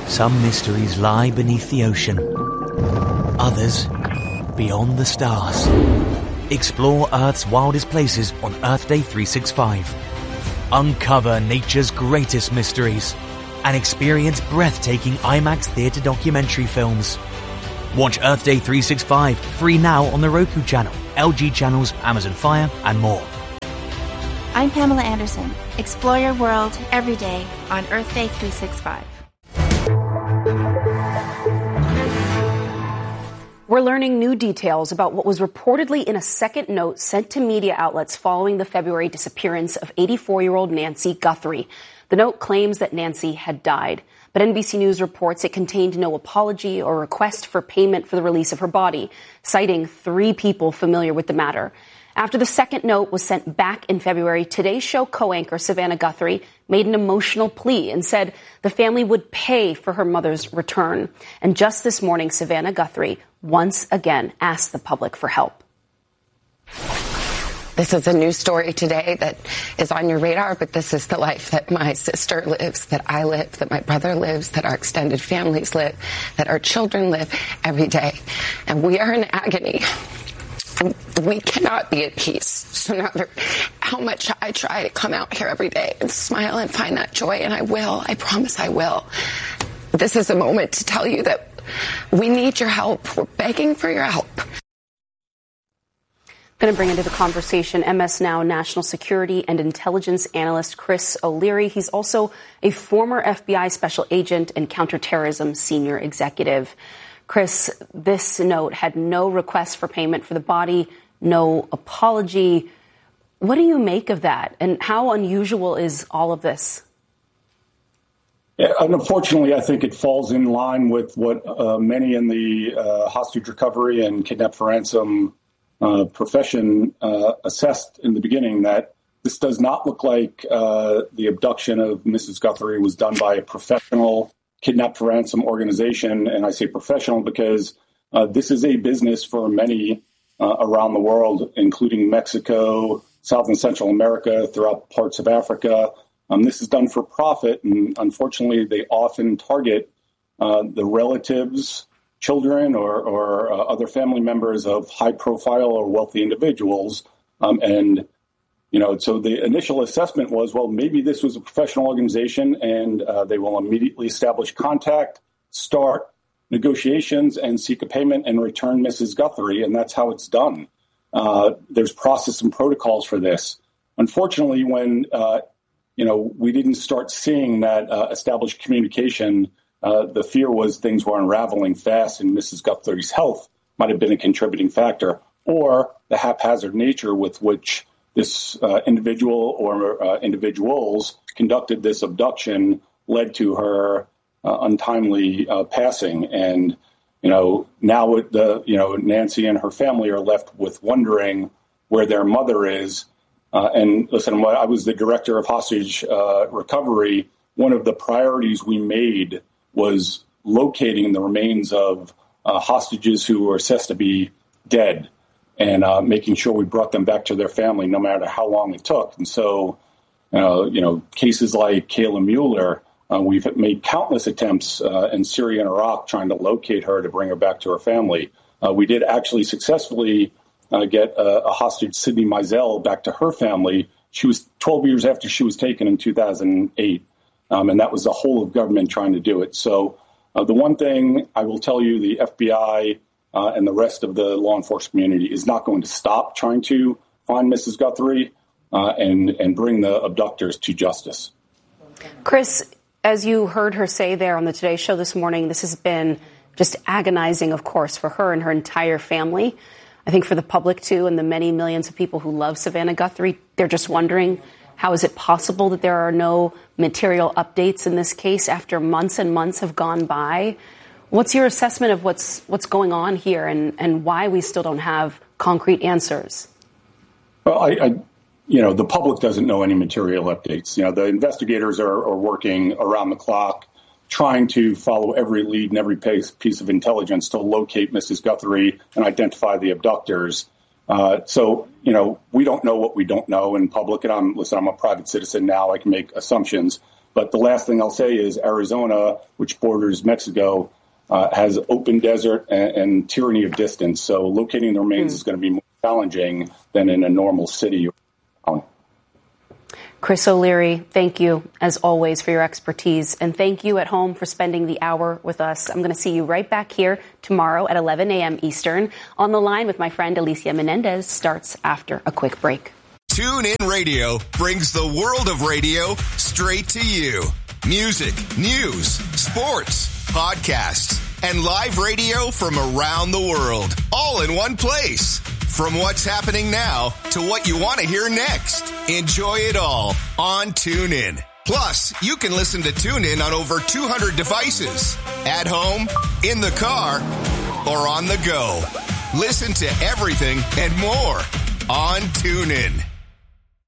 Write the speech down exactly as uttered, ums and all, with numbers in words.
Some mysteries lie beneath the ocean. Others, beyond the stars. Explore Earth's wildest places on Earth Day three sixty-five. Uncover nature's greatest mysteries and experience breathtaking IMAX theater documentary films. Watch Earth Day three sixty-five free now on the Roku channel, L G channels, Amazon Fire, and more. I'm Pamela Anderson. Explore your world every day on Earth Day three sixty-five. We're learning new details about what was reportedly in a second note sent to media outlets following the February disappearance of eighty-four-year-old Nancy Guthrie. The note claims that Nancy had died, but N B C News reports it contained no apology or request for payment for the release of her body, citing three people familiar with the matter. After the second note was sent back in February, Today's Show co-anchor Savannah Guthrie made an emotional plea and said the family would pay for her mother's return. And just this morning, Savannah Guthrie once again asked the public for help. This is a new story today that is on your radar, but this is the life that my sister lives, that I live, that my brother lives, that our extended families live, that our children live every day. And we are in agony. We cannot be at peace. So no matter how much I try to come out here every day and smile and find that joy, and I will, I promise I will. This is a moment to tell you that we need your help. We're begging for your help. Going to bring into the conversation M S Now national security and intelligence analyst Chris O'Leary. He's also a former F B I special agent and counterterrorism senior executive. Chris, this note had no request for payment for the body, no apology. What do you make of that? And how unusual is all of this? Yeah, unfortunately, I think it falls in line with what uh, many in the uh, hostage recovery and kidnap for ransom uh, profession uh, assessed in the beginning, that this does not look like uh, the abduction of Missus Guthrie was done by a professional kidnap for ransom organization. And I say professional because uh, this is a business for many uh, around the world, including Mexico, South and Central America, throughout parts of Africa. Um, this is done for profit, and unfortunately, they often target uh, the relatives, children, or, or uh, other family members of high-profile or wealthy individuals. Um, and, you know, so the initial assessment was, well, maybe this was a professional organization, and uh, they will immediately establish contact, start negotiations, and seek a payment and return Missus Guthrie, and that's how it's done. Uh, there's process and protocols for this. Unfortunately, when uh, you know, we didn't start seeing that uh, established communication, Uh, the fear was things were unraveling fast, and Missus Guthrie's health might have been a contributing factor, or the haphazard nature with which this uh, individual or uh, individuals conducted this abduction led to her uh, untimely uh, passing. And, you know, now with the, you know, Nancy and her family are left with wondering where their mother is. Uh, and listen, I was the director of hostage uh, recovery. One of the priorities we made was locating the remains of uh, hostages who were assessed to be dead, and uh, making sure we brought them back to their family, no matter how long it took. And so, uh, you know, cases like Kayla Mueller, uh, we've made countless attempts uh, in Syria and Iraq trying to locate her to bring her back to her family. Uh, we did actually successfully uh, get a, a hostage, Sydney Mizell, back to her family. She was twelve years after she was taken in two thousand eight. Um, and that was the whole of government trying to do it. So uh, the one thing I will tell you, the F B I uh, and the rest of the law enforcement community is not going to stop trying to find Missus Guthrie uh, and, and bring the abductors to justice. Chris, as you heard her say there on the Today Show this morning, this has been just agonizing, of course, for her and her entire family. I think for the public, too, and the many millions of people who love Savannah Guthrie, they're just wondering, how is it possible that there are no material updates in this case after months and months have gone by? What's your assessment of what's what's going on here, and, and why we still don't have concrete answers? Well, I, I, you know, the public doesn't know any material updates. You know, the investigators are, are working around the clock, trying to follow every lead and every piece, piece of intelligence to locate Missus Guthrie and identify the abductors. Uh, so, you know, we don't know what we don't know in public. And I'm, listen, I'm a private citizen now. I can make assumptions. But the last thing I'll say is Arizona, which borders Mexico, uh, has open desert and, and tyranny of distance. So locating the remains mm. is going to be more challenging than in a normal city. Chris O'Leary, thank you, as always, for your expertise. And thank you at home for spending the hour with us. I'm going to see you right back here tomorrow at eleven a.m. Eastern. On the line with my friend Alicia Menendez starts after a quick break. TuneIn Radio brings the world of radio straight to you. Music, news, sports, podcasts, and live radio from around the world, all in one place. From what's happening now to what you want to hear next. Enjoy it all on TuneIn. Plus, you can listen to TuneIn on over two hundred devices. At home, in the car, or on the go. Listen to everything and more on TuneIn.